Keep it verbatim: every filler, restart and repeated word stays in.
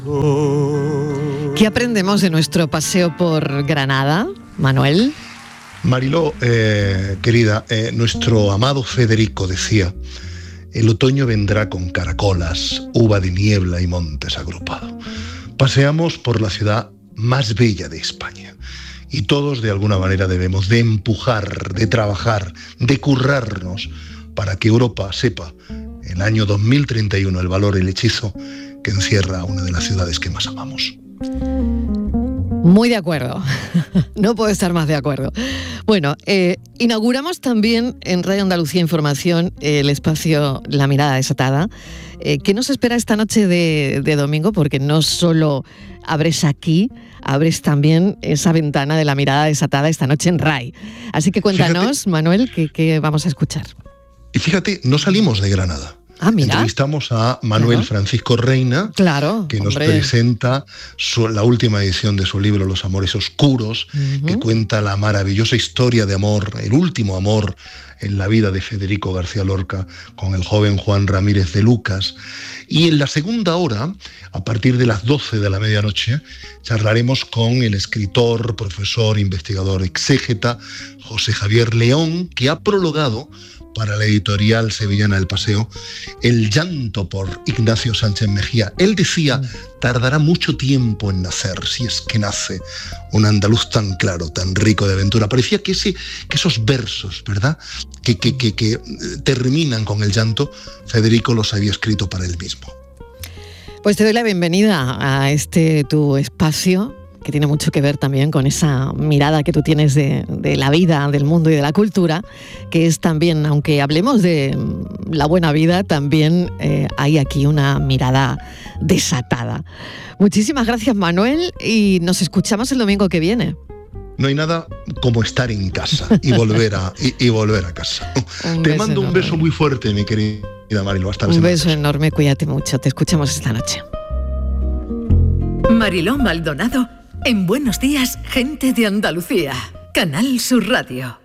¿Qué aprendemos de nuestro paseo por Granada, Manuel? Mariló, eh, querida, eh, nuestro amado Federico decía: el otoño vendrá con caracolas, uva de niebla y montes agrupados. Paseamos por la ciudad más bella de España y todos de alguna manera debemos de empujar, de trabajar, de currarnos para que Europa sepa el año dos mil treinta y uno el valor, el hechizo que encierra una de las ciudades que más amamos. Muy de acuerdo, no puedo estar más de acuerdo. Bueno, eh, inauguramos también en Radio Andalucía Información el espacio La Mirada Desatada. Eh, ¿Qué nos espera esta noche de, de domingo? Porque no solo abres aquí, abres también esa ventana de La Mirada Desatada esta noche en R A I. Así que cuéntanos, fíjate, Manuel, ¿qué, qué vamos a escuchar? Y fíjate, no salimos de Granada. Ah, mira. Entrevistamos a Manuel claro. Francisco Reina, claro, que nos hombre. presenta su, la última edición de su libro Los Amores Oscuros, uh-huh. que cuenta la maravillosa historia de amor, el último amor en la vida de Federico García Lorca con el joven Juan Ramírez de Lucas. Y en la segunda hora, a partir de las doce de la medianoche, charlaremos con el escritor, profesor, investigador, exégeta José Javier León, que ha prologado para la editorial sevillana El Paseo El llanto por Ignacio Sánchez Mejía. Él decía: tardará mucho tiempo en nacer, si es que nace, un andaluz tan claro, tan rico de aventura. Parecía que, ese, que esos versos, ¿verdad?, que, que, que, que terminan con el llanto, Federico los había escrito para él mismo. Pues te doy la bienvenida a este tu espacio, que tiene mucho que ver también con esa mirada que tú tienes de, de la vida, del mundo y de la cultura, que es también, aunque hablemos de la buena vida, también eh, hay aquí una mirada desatada. Muchísimas gracias, Manuel, y nos escuchamos el domingo que viene. No hay nada como estar en casa y volver a, y, y volver a casa. Un Te mando enorme. Un beso muy fuerte, mi querida Mariló. Hasta la Un semana. beso enorme, cuídate mucho. Te escuchamos esta noche. Mariló Maldonado en Buenos Días, Gente de Andalucía, Canal Sur Radio.